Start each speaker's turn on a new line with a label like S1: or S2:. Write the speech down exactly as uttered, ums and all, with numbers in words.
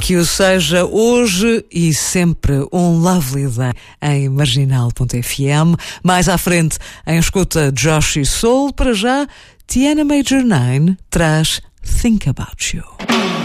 S1: Que o seja hoje e sempre um lovely day em marginal ponto f m. Mais à frente, em escuta Josh e Soul. Para já, Tiana Major nine traz Think About You.